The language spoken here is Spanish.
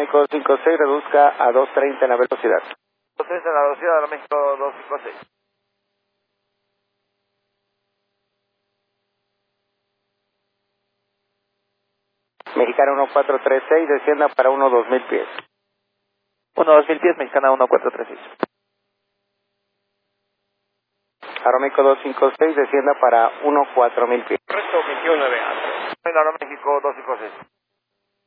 Aeroméxico 256, reduzca a 230 en la velocidad. 230 en la velocidad, Aeroméxico 256. Mexicana 1436, descienda para 1-2000 pies. 1-2000 pies, Mexicana 1436. Aeroméxico 256, descienda para 1-4000 pies. Correcto, 21 de Andrés. Aeroméxico 256.